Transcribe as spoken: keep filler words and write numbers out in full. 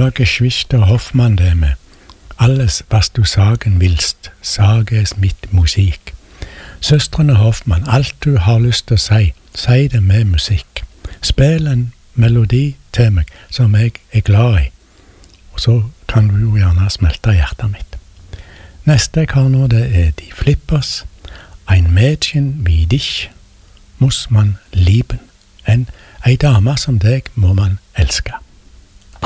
Liebe Geschwister Hoffmann-Dämme, alles, was du sagen willst, sage es mit musikk. Søstrene Hoffmann, alt du har lyst til å si, si det med musikk. Spill en melodi til meg som jeg er glad i, og så kan du jo gjerne smelte hjertet mitt. Neste jeg har nå, det er De Flippers. Ein Mädchen wie dich muss man lieben. En, ei dame som deg må man elske.